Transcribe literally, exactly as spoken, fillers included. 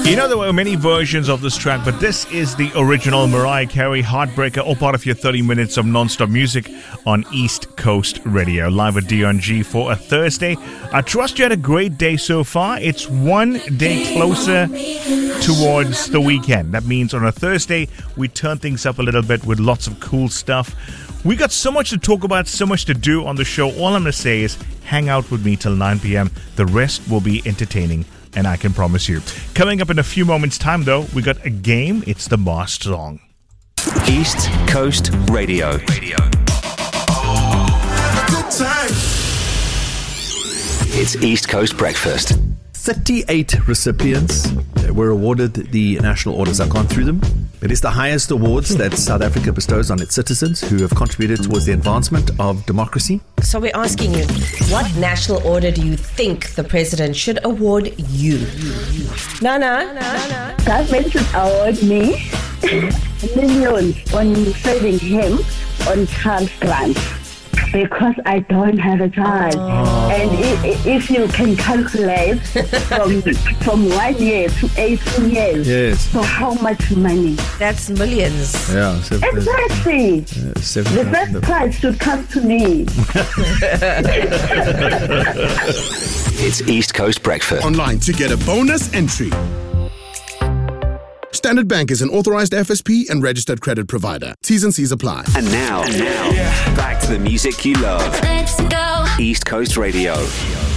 You know, there were many versions of this track, but this is the original Mariah Carey Heartbreaker, all part of your thirty minutes of non-stop music on East Coast Radio, live at D on G for a Thursday. I trust you had a great day so far. It's one day closer towards the weekend. That means on a Thursday, we turn things up a little bit with lots of cool stuff. We got so much to talk about, so much to do on the show. All I'm going to say is hang out with me till nine p.m. The rest will be entertaining, and I can promise you. Coming up in a few moments' time, though, we got a game. It's the Boss Song. East Coast Radio. Radio. Good time. It's East Coast Breakfast. thirty-eight recipients were awarded the National Orders. I've gone through them. It is the highest awards that South Africa bestows on its citizens who have contributed towards the advancement of democracy. So we're asking you, what national order do you think the president should award you? Nana? Nana? Government should award me millions on saving him on child grants. Because I don't have a child. Oh. And if, if you can calculate from from one year to eighteen years, yes. So how much money? That's millions. Yeah. Seven, exactly. Uh, seven, the first prize should come to me. It's East Coast Breakfast. Online to get a bonus entry. Standard Bank is an authorized F S P and registered credit provider. T's and C's apply. And now, and now, yeah. back to the music you love. Let's go. East Coast Radio.